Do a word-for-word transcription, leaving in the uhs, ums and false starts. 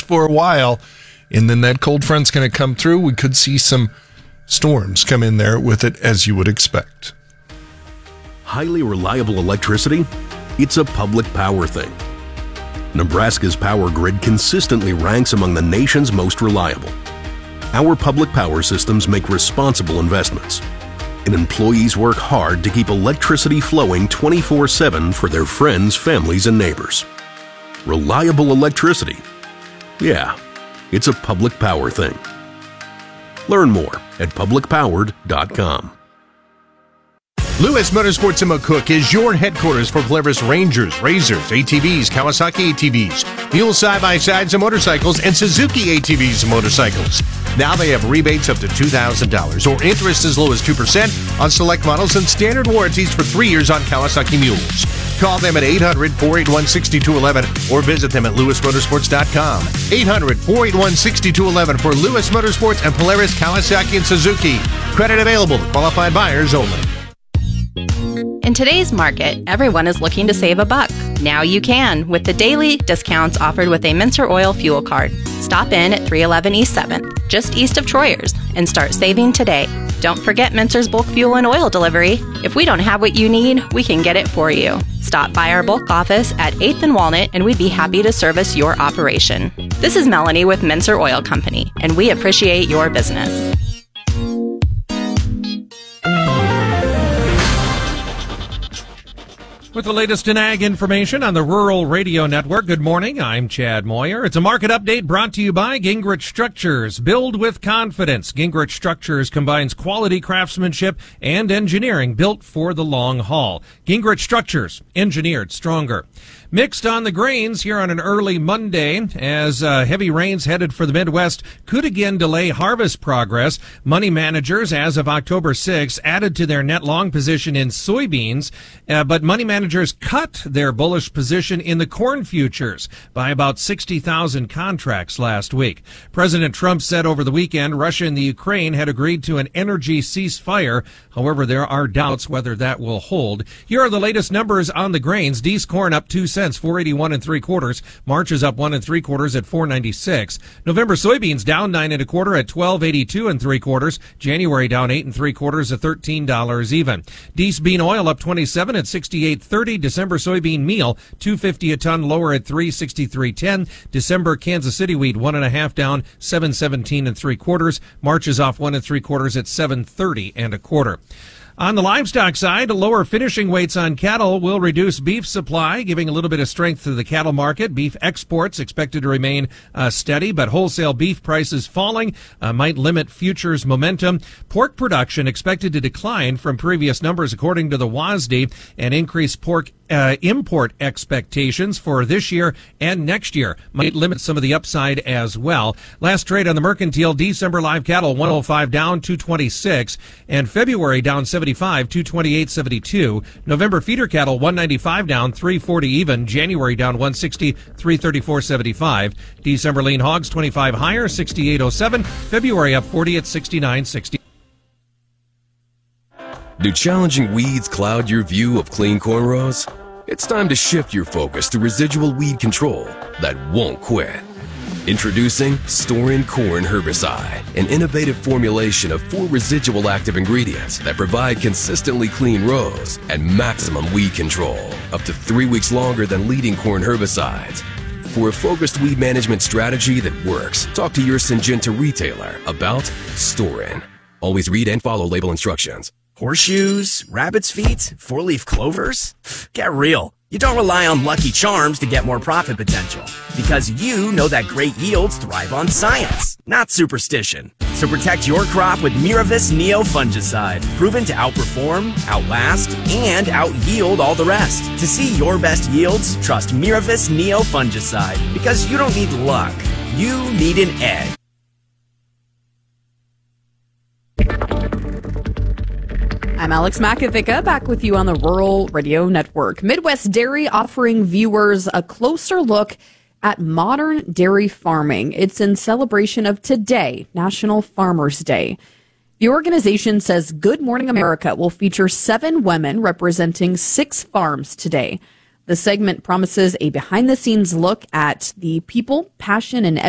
for a while, and then that cold front's going to come through. We could see some storms come in there with it, as you would expect. Highly reliable electricity? It's a public power thing. Nebraska's power grid consistently ranks among the nation's most reliable. Our public power systems make responsible investments, and employees work hard to keep electricity flowing twenty-four seven for their friends, families, and neighbors. Reliable electricity? Yeah, it's a public power thing. Learn more at public powered dot com. Lewis Motorsports in McCook is your headquarters for Polaris Rangers, Razors, A T Vs, Kawasaki A T Vs, Mule side-by-sides and motorcycles, and Suzuki A T Vs and motorcycles. Now they have rebates up to two thousand dollars or interest as low as two percent on select models and standard warranties for three years on Kawasaki Mules. Call them at eight hundred, four eight one, six two one one or visit them at lewis motorsports dot com. eight hundred, four eight one, six two one one for Lewis Motorsports and Polaris, Kawasaki, and Suzuki. Credit available to qualified buyers only. In today's market, everyone is looking to save a buck. Now you can with the daily discounts offered with a Mincer Oil fuel card. Stop in at three eleven East seventh, just east of Troyers, and start saving today. Don't forget Mincer's bulk fuel and oil delivery. If we don't have what you need, we can get it for you. Stop by our bulk office at eighth and Walnut, and we'd be happy to service your operation. This is Melanie with Mincer Oil Company, and we appreciate your business. With the latest in ag information on the Rural Radio Network, good morning. I'm Chad Moyer. It's a market update brought to you by Gingrich Structures. Build with confidence. Gingrich Structures combines quality craftsmanship and engineering built for the long haul. Gingrich Structures, engineered stronger. Mixed on the grains here on an early Monday as uh, heavy rains headed for the Midwest could again delay harvest progress. Money managers, as of October sixth, added to their net long position in soybeans, uh, but money managers cut their bullish position in the corn futures by about sixty thousand contracts last week. President Trump said over the weekend Russia and the Ukraine had agreed to an energy ceasefire. However, there are doubts whether that will hold. Here are the latest numbers on the grains. D's corn up two cents. four eighty-one and three quarters. March is up one and three quarters at four ninety-six. November soybeans down nine and a quarter at twelve eighty-two and three quarters. January down eight and three quarters at thirteen dollars even. Dees bean oil up twenty-seven at sixty-eight thirty. December soybean meal two fifty a ton, lower at three sixty-three ten. December Kansas City wheat one and a half down seven seventeen and three quarters. March is off one and three quarters at seven thirty and a quarter. On the livestock side, lower finishing weights on cattle will reduce beef supply, giving a little bit of strength to the cattle market. Beef exports expected to remain uh, steady, but wholesale beef prices falling uh, might limit futures momentum. Pork production expected to decline from previous numbers, according to the W A S D, and increased pork uh, import expectations for this year and next year might limit some of the upside as well. Last trade on the mercantile, December live cattle one oh five down two twenty-six, and February down seventy-five, two twenty-eight seventy-two. November feeder cattle one ninety-five down three forty even. January down one sixty, three thirty-four seventy-five. December lean hogs twenty-five higher, sixty-eight oh seven. February up forty at sixty-nine sixty. Do challenging weeds cloud your view of clean cornrows? It's time to shift your focus to residual weed control that won't quit. Introducing Storin Corn Herbicide, an innovative formulation of four residual active ingredients that provide consistently clean rows and maximum weed control, up to three weeks longer than leading corn herbicides. For a focused weed management strategy that works, talk to your Syngenta retailer about Storin. Always read and follow label instructions. Horseshoes, rabbit's feet, four-leaf clovers? Get real. You don't rely on Lucky Charms to get more profit potential, because you know that great yields thrive on science, not superstition. So protect your crop with Miravis Neo Fungicide, proven to outperform, outlast, and outyield all the rest. To see your best yields, trust Miravis Neo Fungicide, because you don't need luck, you need an edge. I'm Alex Makovica, back with you on the Rural Radio Network. Midwest Dairy offering viewers a closer look at modern dairy farming. It's in celebration of today, National Farmers Day. The organization says Good Morning America will feature seven women representing six farms today. The segment promises a behind-the-scenes look at the people, passion, and